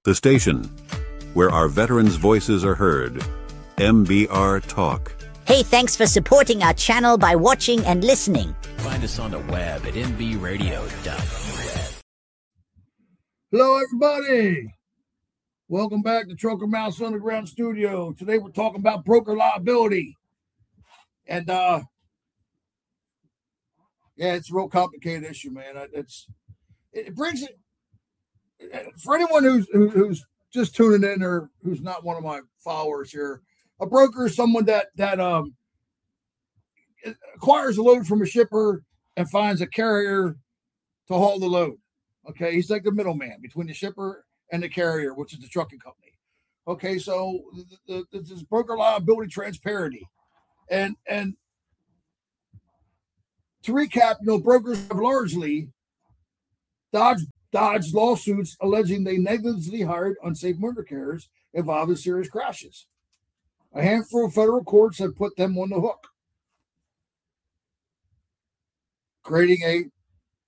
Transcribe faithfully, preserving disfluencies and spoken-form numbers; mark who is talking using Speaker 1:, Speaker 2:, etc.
Speaker 1: The station where our veterans' voices are heard. M B R Talk.
Speaker 2: Hey, thanks for supporting our channel by watching and listening.
Speaker 3: Find us on the web at m b radio dot net.
Speaker 4: Hello, everybody. Welcome back to Trucker Mouse Underground Studio. Today we're talking about broker liability. And, uh, yeah, it's a real complicated issue, man. It's It brings it, for anyone who's who, who's just tuning in or who's not one of my followers here, a broker is someone that, that um acquires a load from a shipper and finds a carrier to haul the load. Okay, he's like the middleman between the shipper and the carrier, which is the trucking company. Okay, so the, the, this is broker liability transparency. And and to recap, you know, brokers have largely dodged, dodged lawsuits alleging they negligently hired unsafe motor carriers involved in serious crashes. A handful of federal courts have put them on the hook, creating a